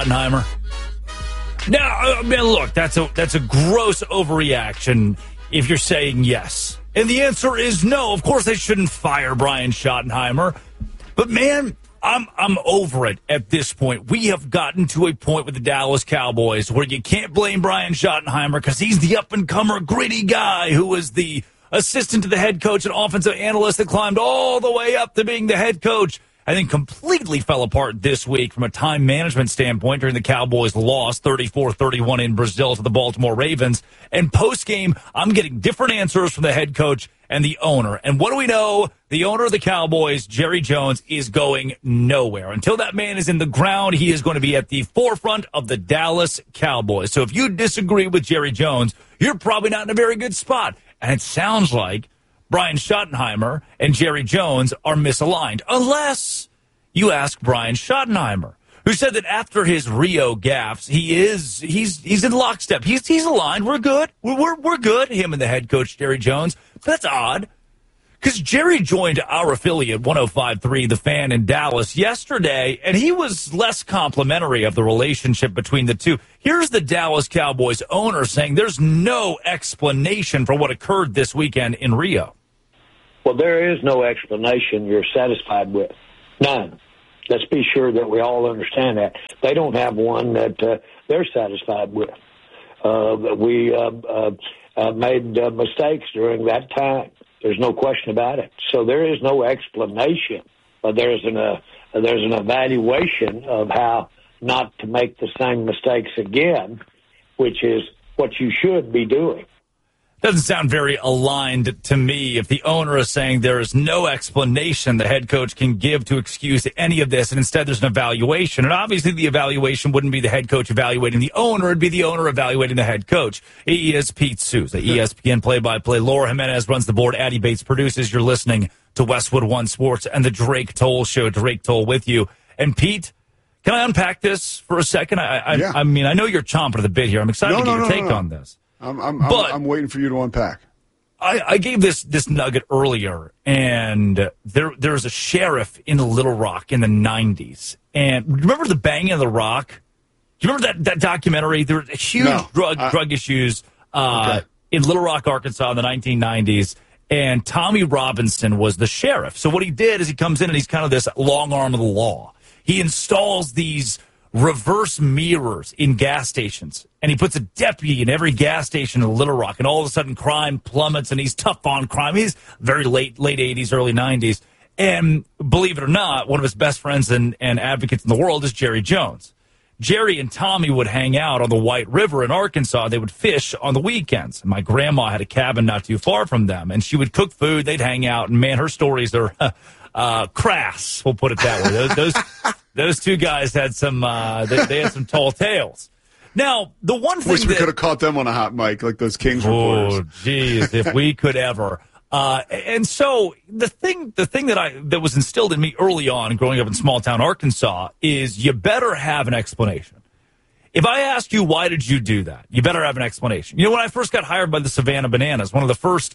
Schottenheimer. Now, I mean, look, that's a gross overreaction if you're saying yes. And the answer is no. Of course, they shouldn't fire Brian Schottenheimer. But, man, I'm over it at this point. We have gotten to a point with the Dallas Cowboys where you can't blame Brian Schottenheimer because he's the up-and-comer, gritty guy who was the assistant to the head coach and offensive analyst that climbed all the way up to being the head coach. I think completely fell apart this week from a time management standpoint during the Cowboys' loss 34-31 in Brazil to the Baltimore Ravens. And post-game, I'm getting different answers from the head coach and the owner. And what do we know? The owner of the Cowboys, Jerry Jones, is going nowhere. Until that man is in the ground, he is going to be at the forefront of the Dallas Cowboys. So if you disagree with Jerry Jones, you're probably not in a very good spot. And it sounds like Brian Schottenheimer and Jerry Jones are misaligned, unless you ask Brian Schottenheimer, who said that after his Rio gaffes, he's in lockstep. He's aligned. We're good. We're good. Him and the head coach Jerry Jones. But that's odd, because Jerry joined our affiliate 105.3 The Fan in Dallas yesterday, and he was less complimentary of the relationship between the two. Here's the Dallas Cowboys owner saying there's no explanation for what occurred this weekend in Rio. Well, there is no explanation you're satisfied with. None. Let's be sure that we all understand that. They don't have one that they're satisfied with. We made mistakes during that time. There's no question about it. So there is no explanation. There's an evaluation of how not to make the same mistakes again, which is what you should be doing. Doesn't sound very aligned to me if the owner is saying there is no explanation the head coach can give to excuse any of this, and instead there's an evaluation. And obviously the evaluation wouldn't be the head coach evaluating the owner. It'd be the owner evaluating the head coach. He is Pete Souza, ESPN play-by-play. Laura Jimenez runs the board. Addie Bates produces. You're listening to Westwood One Sports and the Drake Toll Show. Drake Toll with you. And Pete, can I unpack this for a second? I mean, I know you're chomping at the bit here. I'm excited to get your take on this. I'm waiting for you to unpack. I gave this nugget earlier, and there was a sheriff in Little Rock in the 90s. And remember the Banging of the Rock? Do you remember that documentary? There were huge drug issues in Little Rock, Arkansas in the 1990s, and Tommy Robinson was the sheriff. So what he did is he comes in, and he's kind of this long arm of the law. He installs these reverse mirrors in gas stations, and he puts a deputy in every gas station in Little Rock, and all of a sudden crime plummets, and he's tough on crime. He's very late 80s, early 90s. And believe it or not, one of his best friends and advocates in the world is Jerry Jones. Jerry and Tommy would hang out on the White River in Arkansas. They would fish on the weekends. And my grandma had a cabin not too far from them, and she would cook food. They'd hang out, and man, her stories are crass, we'll put it that way. Those two guys had some they had some tall tales. Now, the one thing we could have caught them on a hot mic like those Kings reporters. Oh, geez, if we could ever. And so the thing that was instilled in me early on growing up in small town Arkansas is you better have an explanation. If I ask you, why did you do that? You better have an explanation. You know, when I first got hired by the Savannah Bananas, one of the first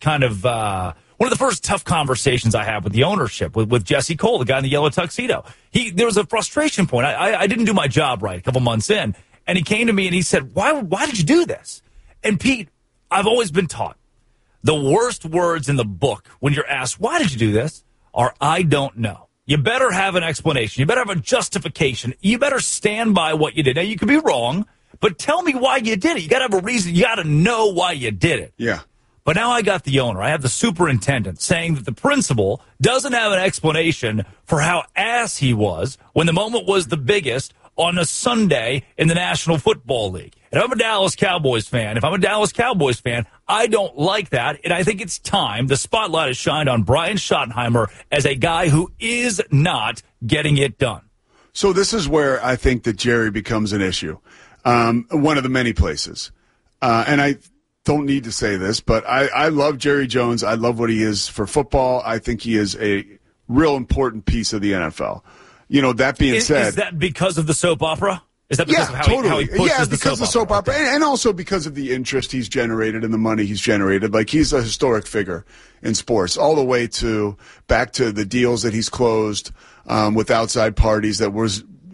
tough conversations I had with the ownership, with Jesse Cole, the guy in the yellow tuxedo. There was a frustration point. I didn't do my job right a couple months in, and he came to me and he said, why did you do this? And Pete, I've always been taught the worst words in the book when you're asked, why did you do this, are I don't know. You better have an explanation. You better have a justification. You better stand by what you did. Now, you could be wrong, but tell me why you did it. You got to have a reason. You got to know why you did it. Yeah. But now I got the owner. I have the superintendent saying that the principal doesn't have an explanation for how ass he was when the moment was the biggest on a Sunday in the National Football League. And if I'm a Dallas Cowboys fan, I don't like that. And I think it's time the spotlight is shined on Brian Schottenheimer as a guy who is not getting it done. So this is where I think that Jerry becomes an issue. One of the many places. And I don't need to say this, but I love Jerry Jones. I love what he is for football. I think he is a real important piece of the NFL. You know, that being said. Is that because of the soap opera? Is that because of how he pushes because of the soap opera. And also because of the interest he's generated and the money he's generated. Like, he's a historic figure in sports, all the way back to the deals that he's closed with outside parties that was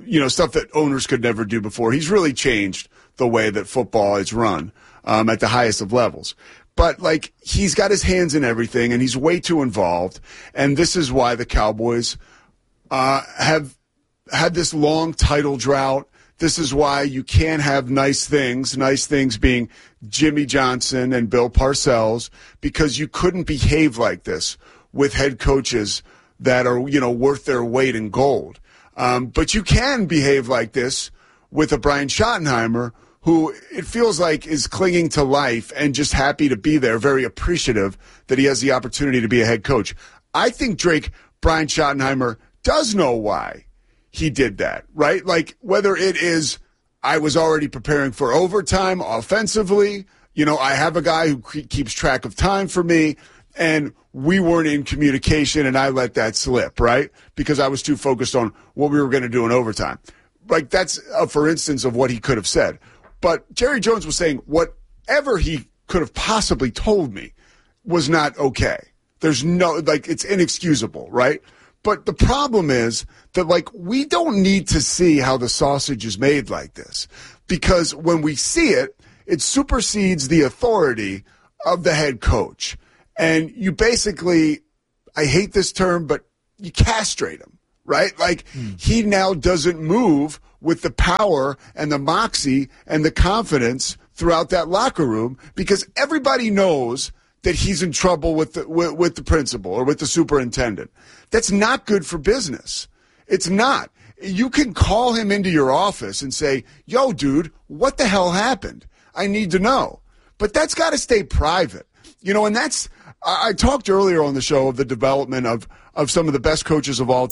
stuff that owners could never do before. He's really changed the way that football is run at the highest of levels. But, like, he's got his hands in everything, and he's way too involved. And this is why the Cowboys have had this long title drought. This is why you can't have nice things being Jimmy Johnson and Bill Parcells, because you couldn't behave like this with head coaches that are, worth their weight in gold. But you can behave like this with a Brian Schottenheimer, who it feels like is clinging to life and just happy to be there, very appreciative that he has the opportunity to be a head coach. I think Brian Schottenheimer does know why he did that, right? Like, whether it is, I was already preparing for overtime offensively, I have a guy who keeps track of time for me, and we weren't in communication, and I let that slip, right? Because I was too focused on what we were going to do in overtime. Like, that's for instance of what he could have said. But Jerry Jones was saying whatever he could have possibly told me was not okay. There's it's inexcusable, right? But the problem is that, we don't need to see how the sausage is made like this, because when we see it, it supersedes the authority of the head coach. And you basically, I hate this term, but you castrate him, right? He now doesn't move with the power and the moxie and the confidence throughout that locker room, because everybody knows that he's in trouble with the principal or with the superintendent. That's not good for business. It's not. You can call him into your office and say, yo, dude, what the hell happened? I need to know. But that's got to stay private. And I talked earlier on the show of the development of some of the best coaches of all